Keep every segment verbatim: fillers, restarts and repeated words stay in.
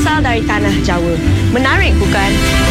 berasal dari tanah Jawa. Menarik bukan?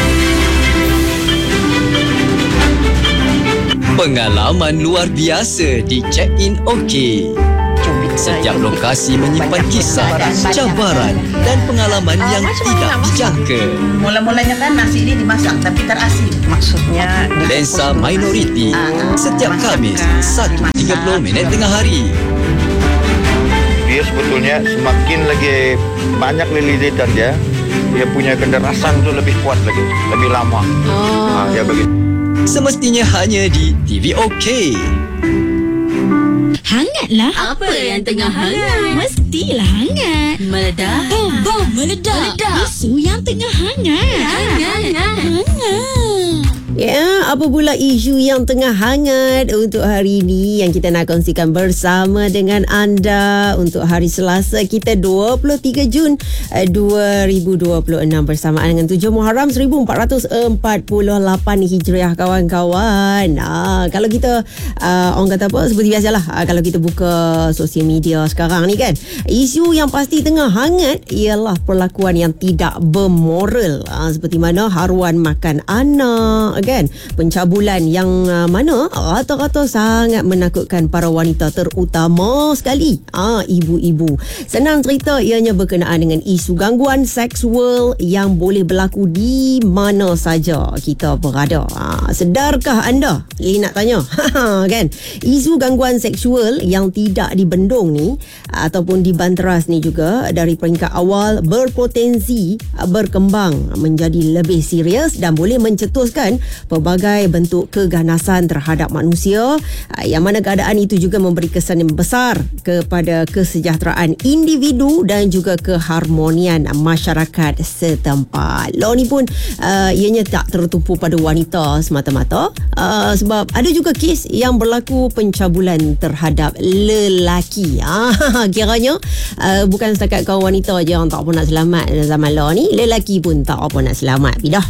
Pengalaman luar biasa di Check-in OK. Setiap lokasi menyimpan kisah, cabaran dan pengalaman yang tidak dijangka. Mula-mulanya kan nasi ini dimasak tapi terasin. Maksudnya Lensa Minoriti setiap Khamis satu tiga puluh minit tengah hari. Dia sebetulnya semakin lagi banyak lilitan dia, dia punya kederasan tu lebih kuat lagi, lebih lama. Oh. Ha, dia begitu. Semestinya hanya di T V OK. Hangatlah. Apa yang tengah hangat? Mestilah hangat. Meledak. Bom, bom, meledak. Meledak. Isu yang tengah hangat. Hangat. Hangat. Ya, apa pula isu yang tengah hangat untuk hari ini yang kita nak kongsikan bersama dengan anda untuk hari Selasa kita dua puluh tiga Jun dua ribu dua puluh enam bersamaan dengan tujuh Muharram seribu empat ratus empat puluh lapan Hijriah kawan-kawan. Ah, kalau kita uh, orang kata apa, seperti biasalah, ah, kalau kita buka sosial media sekarang ni kan, isu yang pasti tengah hangat ialah perlakuan yang tidak bermoral, ah, seperti mana haruan makan anak kan, pencabulan yang uh, mana rata-rata sangat menakutkan para wanita, terutama sekali ah, ibu-ibu. Senang cerita, ianya berkenaan dengan isu gangguan seksual yang boleh berlaku di mana saja kita berada. Ah, sedarkah anda? Eh, nak tanya kan, isu gangguan seksual yang tidak dibendung ni ataupun dibanteras ni juga dari peringkat awal berpotensi uh, berkembang menjadi lebih serius dan boleh mencetuskan pelbagai bentuk keganasan terhadap manusia, yang mana keadaan itu juga memberi kesan yang besar kepada kesejahteraan individu dan juga keharmonian masyarakat setempat. Law ni pun uh, ianya tak tertumpu pada wanita semata-mata, uh, sebab ada juga kes yang berlaku pencabulan terhadap lelaki. Ah, kiranya uh, bukan setakat kaum wanita je yang tak apa nak selamat zaman law ni, lelaki pun tak apa nak selamat pidah.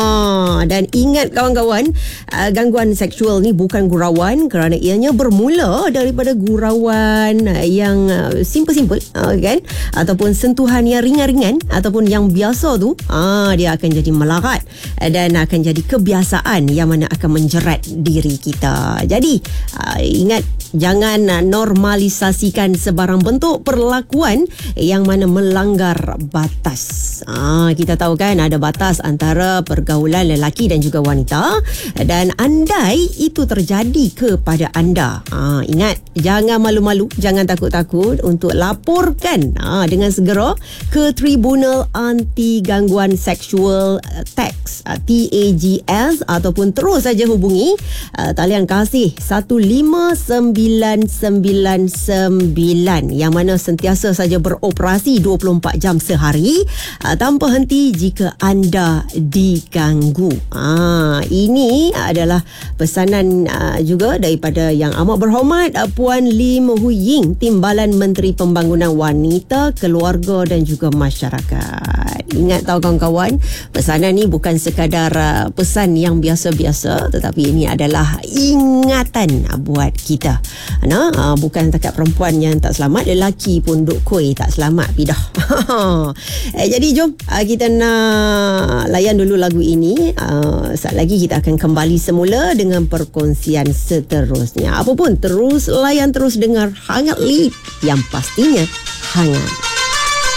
Ah, dan ingat kawan-kawan, uh, gangguan seksual ni bukan gurauan kerana ianya bermula daripada gurauan uh, yang uh, simple-simple, uh, kan, ataupun sentuhan yang ringan-ringan ataupun yang biasa tu, uh, dia akan jadi melarat uh, dan akan jadi kebiasaan yang mana akan menjerat diri kita. Jadi uh, ingat, jangan uh, normalisasikan sebarang bentuk perlakuan yang mana melanggar batas. Ah, kita tahu kan ada batas antara pergaulan lelaki dan juga wanita, dan andai itu terjadi kepada anda, ah, ingat, jangan malu-malu, jangan takut-takut untuk laporkan ah, dengan segera ke Tribunal Anti Gangguan Seksual Tax, ah, T A G S, ataupun terus saja hubungi ah, talian kasih satu lima sembilan sembilan sembilan yang mana sentiasa saja beroperasi dua puluh empat jam sehari uh, tanpa henti jika anda diganggu. Ah, ini adalah pesanan uh, juga daripada Yang Amat Berhormat uh, Puan Lim Hui Ying, Timbalan Menteri Pembangunan Wanita, Keluarga dan juga Masyarakat. Ingat tahu kawan-kawan, pesanan ni bukan sekadar uh, pesan yang biasa-biasa, tetapi ini adalah ingatan uh, buat kita. Nah, uh, bukan setakat perempuan yang tak selamat, lelaki pun duk koi tak selamat pidah. eh, jadi jom uh, kita nak layan dulu lagu ini. Uh, saat lagi kita akan kembali semula dengan perkongsian seterusnya. Apa pun terus layan, terus dengar Hangat Lead yang pastinya hangat.